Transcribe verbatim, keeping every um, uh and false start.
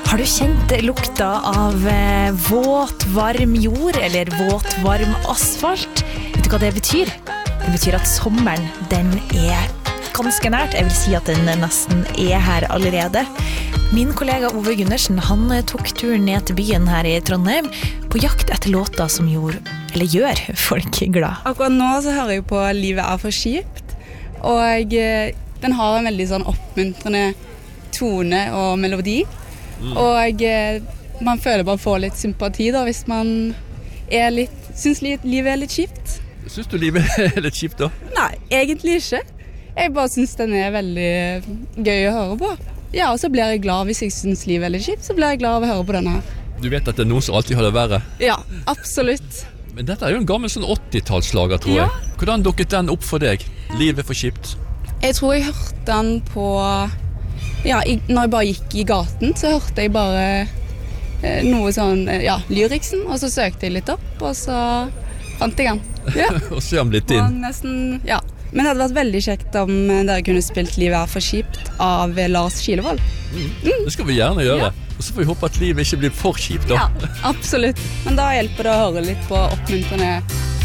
Har du kjent lukta av eh, våt, varm jord eller våt, varm asfalt? Vet du hva det betyr? Det betyr at sommeren, den er ganske nært. Jeg vil si at den nesten er her allerede. Min kollega Ove Gundersen, han tok turen ned til byen her i Trondheim på jakt etter låter som gjorde, eller gjør folk glad. Akkurat nå så hører jeg på Livet er for kjipt, og den har en veldig sånn oppmuntrende tone og melodi. Mm. Og man føler bare få litt sympati da, hvis man er litt, synes livet er litt kjipt. Synes du livet er litt kjipt da? Nei, egentlig ikke. Jeg bare synes den er veldig gøy å høre på. Ja, og så blir jeg glad hvis jeg synes livet er litt kjipt, så blir jeg glad av å høre på denne her. Du vet at det er noen som alltid har det verre? Ja, absolutt. Men dette er jo en gammel sånn åtti-tallslager, tror jeg. Ja. Hvordan dukket den opp for deg? Livet for kjipt? Jeg tror jeg hørte den på... Ja, når jeg bare gikk i gaten, så hørte jeg bare eh, noe sånn, ja, lyriksen, og så søkte jeg litt opp, og så fant jeg den. Ja. Og så er han blitt inn. Nesten, ja. Men det hadde vært veldig kjekt om dere kunne spilt Livet er for kjipt av Lars Kilevold. Mm. Mm. Det skal vi gjerne gjøre. Ja. Og så får vi håpe at livet ikke blir for kjipt da. Ja, absolutt. Men da hjelper det å høre litt på oppmuntrende